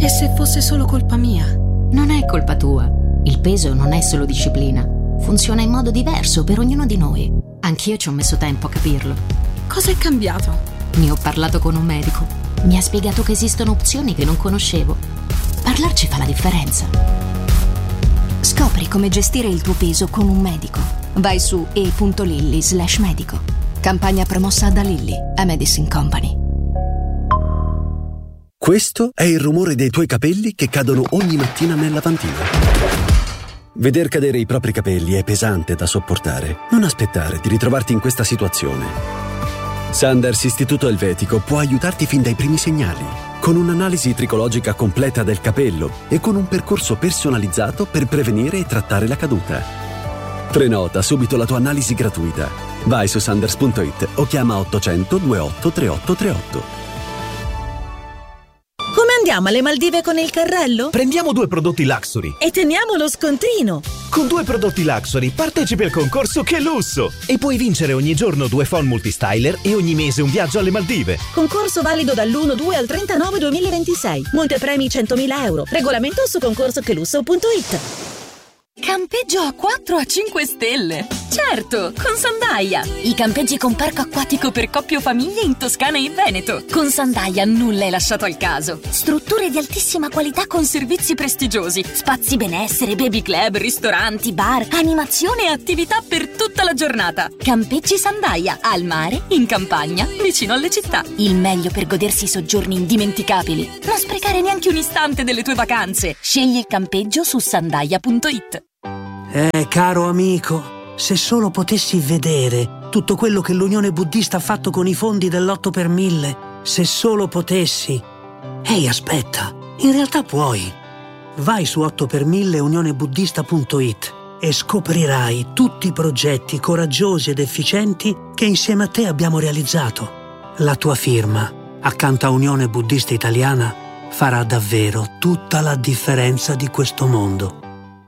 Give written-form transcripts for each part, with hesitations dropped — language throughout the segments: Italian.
E se fosse solo colpa mia? Non è colpa tua. Il peso non è solo disciplina. Funziona in modo diverso per ognuno di noi. Anch'io ci ho messo tempo a capirlo. Cosa è cambiato? Ne ho parlato con un medico. Mi ha spiegato che esistono opzioni che non conoscevo. Parlarci fa la differenza. Scopri come gestire il tuo peso con un medico. Vai su e.lilly/medico. Campagna promossa da Lilly, a Medicine Company. Questo è il rumore dei tuoi capelli che cadono ogni mattina nel lavandino. Veder cadere i propri capelli è pesante da sopportare. Non aspettare di ritrovarti in questa situazione. Sanders Istituto Elvetico può aiutarti fin dai primi segnali, con un'analisi tricologica completa del capello e con un percorso personalizzato per prevenire e trattare la caduta. Prenota subito la tua analisi gratuita. Vai su sanders.it o chiama 800 28 38 38. Come andiamo alle Maldive con il carrello? Prendiamo 2 prodotti Luxury E teniamo lo scontrino. Con 2 prodotti Luxury partecipi al concorso Che Lusso e puoi vincere ogni giorno 2 phon multistyler e ogni mese un viaggio alle Maldive. Concorso valido dall'1/2 al 30/9/2026. Montepremi 100.000 euro. Regolamento su concorsochelusso.it. Campeggio a 4 a 5 stelle. Certo, con Sandaia. I campeggi con parco acquatico per coppie o famiglie in Toscana e Veneto. Con Sandaia nulla è lasciato al caso. Strutture di altissima qualità con servizi prestigiosi, spazi benessere, baby club, ristoranti, bar, animazione e attività per tutta la giornata. Campeggi Sandaia, al mare, in campagna, vicino alle città. Il meglio per godersi i soggiorni indimenticabili. Non sprecare neanche un istante delle tue vacanze. Scegli il campeggio su sandaia.it. Caro amico, se solo potessi vedere tutto quello che l'Unione Buddista ha fatto con i fondi dell'8 per 1000, se solo potessi. Ehi, aspetta, in realtà puoi. Vai su 8per1000 unionebuddista.it e scoprirai tutti i progetti coraggiosi ed efficienti che insieme a te abbiamo realizzato. La tua firma, accanto a Unione Buddista Italiana, farà davvero tutta la differenza di questo mondo.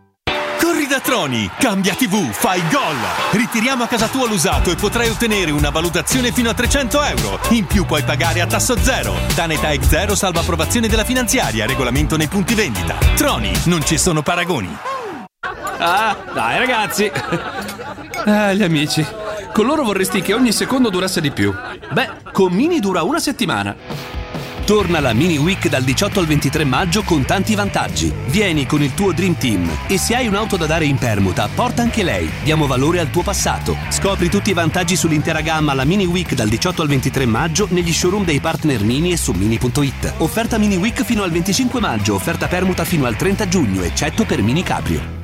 Da Troni, cambia TV, fai gol! Ritiriamo a casa tua l'usato e potrai ottenere una valutazione fino a 300 euro. In più puoi pagare a tasso zero. Tanetà X0 salva approvazione della finanziaria, regolamento nei punti vendita. Troni, non ci sono paragoni. Ah, dai ragazzi! Gli amici, con loro vorresti che ogni secondo durasse di più. Beh, con Mini dura una settimana. Torna la Mini Week dal 18 al 23 maggio con tanti vantaggi. Vieni con il tuo Dream Team e se hai un'auto da dare in permuta, porta anche lei. Diamo valore al tuo passato. Scopri tutti i vantaggi sull'intera gamma alla Mini Week dal 18 al 23 maggio negli showroom dei partner Mini e su Mini.it. Offerta Mini Week fino al 25 maggio, offerta permuta fino al 30 giugno, eccetto per Mini Cabrio.